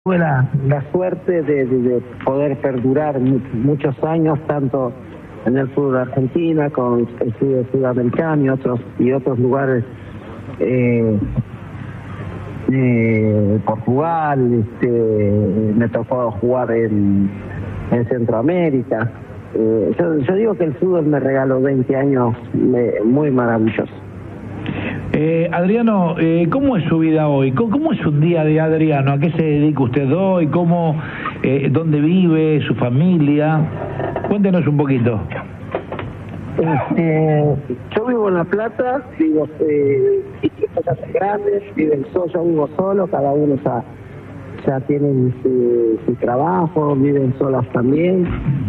Tuve la suerte de poder perdurar muchos años, tanto en el fútbol de Argentina, con el fútbol sudamericano y otros lugares, Portugal, me tocó jugar en Centroamérica. Yo digo que el fútbol me regaló 20 años muy maravillosos. Adriano, ¿cómo es su vida hoy? ¿Cómo es un día de Adriano? ¿A qué se dedica usted hoy? ¿Dónde vive? ¿Su familia? Cuéntenos un poquito. Yo vivo en La Plata, vivo casas grandes, yo vivo solo, cada uno ya tienen su trabajo, viven solas también.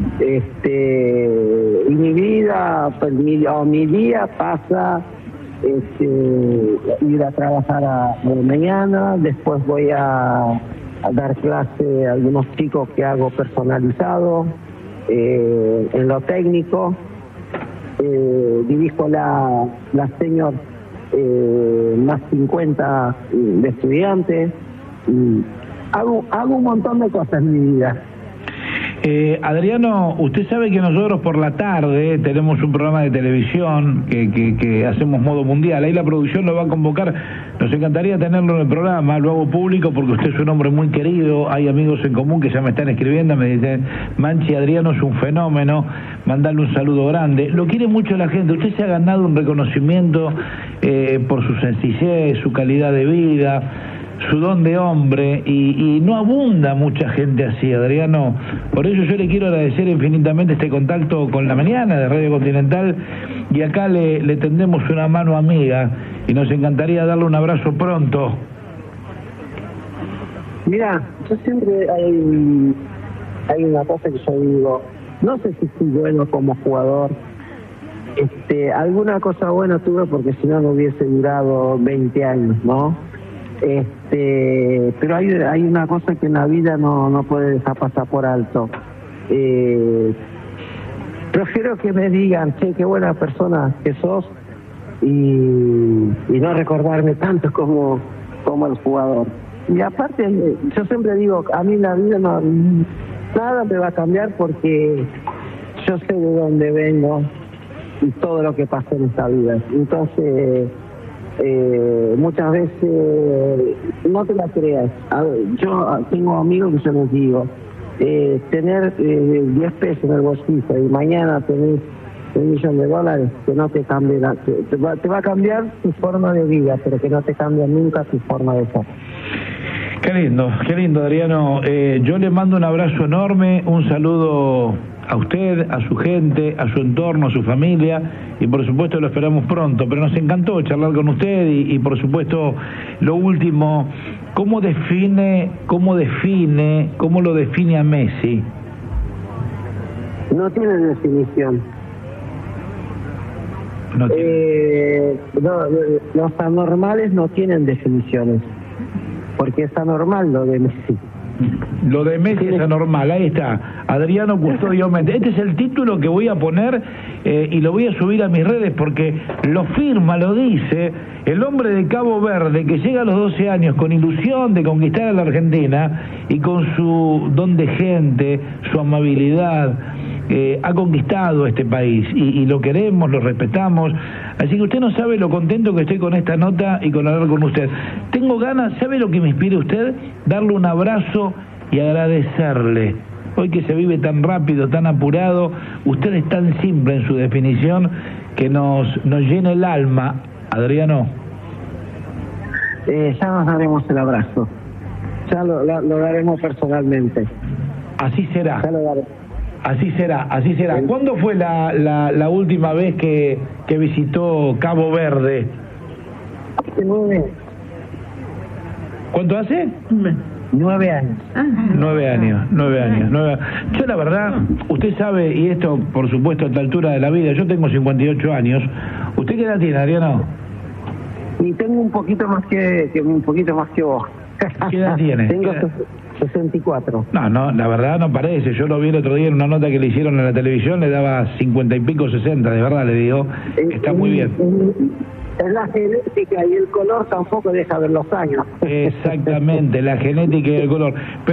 Y mi vida, pues mi día pasa ir a trabajar a la mañana, después voy a dar clase a algunos chicos que hago personalizado, en lo técnico, dirijo la senior más 50 de estudiantes, y hago un montón de cosas en mi vida. Adriano, usted sabe que nosotros por la tarde tenemos un programa de televisión que hacemos modo mundial. Ahí la producción lo va a convocar. Nos encantaría tenerlo en el programa, lo hago público porque usted es un hombre muy querido. Hay amigos en común que ya me están escribiendo, me dicen: Manchi, Adriano es un fenómeno, mandarle un saludo grande. Lo quiere mucho la gente. Usted se ha ganado un reconocimiento por su sencillez, su calidad de vida, su don de hombre, y no abunda mucha gente así, Adriano. Por eso yo le quiero agradecer infinitamente este contacto con La Mañana de Radio Continental, y acá le tendemos una mano amiga y nos encantaría darle un abrazo pronto. Mira, yo siempre hay una cosa que yo digo: no sé si soy bueno como jugador, alguna cosa buena tuve, porque si no hubiese durado 20 años, ¿no? Pero hay una cosa que en la vida no puede dejar pasar por alto. Prefiero que me digan: che, qué buena persona que sos, y no recordarme tanto como el jugador. Y aparte, yo siempre digo, a mí la vida nada me va a cambiar, porque yo sé de dónde vengo y todo lo que pasó en esta vida. Entonces, muchas veces no te la creas. Yo tengo amigos que yo les digo: tener 10 pesos en el bolsillo y mañana tenés $1.000.000, que no te cambie te va a cambiar tu forma de vida, pero que no te cambie nunca tu forma de ser. Qué lindo, Adriano. Yo le mando un abrazo enorme, un saludo a usted, a su gente, a su entorno, a su familia, y por supuesto lo esperamos pronto. Pero nos encantó charlar con usted, y por supuesto lo último: ¿cómo lo define a Messi? No tiene definición. No tiene. Los anormales no tienen definiciones, porque es anormal lo de Messi. Lo de Messi es anormal. Ahí está, Adriano Custodio Méndez. Este es el título que voy a poner, y lo voy a subir a mis redes, porque lo firma, lo dice el hombre de Cabo Verde, que llega a los 12 años con ilusión de conquistar a la Argentina, y con su don de gente, su amabilidad, ha conquistado este país, y lo queremos, lo respetamos. Así que usted no sabe lo contento que estoy con esta nota y con hablar con usted. Tengo ganas, ¿sabe lo que me inspira usted? Darle un abrazo y agradecerle. Hoy que se vive tan rápido, tan apurado, usted es tan simple en su definición que nos llena el alma, Adriano. Ya nos daremos el abrazo. Ya lo daremos personalmente. Así será. Ya lo daremos. Así será. ¿Cuándo fue la última vez que visitó Cabo Verde? Hace 9 años. ¿Cuánto hace? 9 años. 9 años. Yo, la verdad, usted sabe, y esto por supuesto a esta altura de la vida, yo tengo 58 años. ¿Usted qué edad tiene, Adriano? Y tengo un poquito más que vos. ¿Qué edad tiene? Tengo 64. No, la verdad no parece. Yo lo vi el otro día en una nota que le hicieron en la televisión, le daba 50 y pico, 60, de verdad le digo. Está muy bien. Es la genética y el color tampoco deja ver los años. Exactamente, la genética y el color.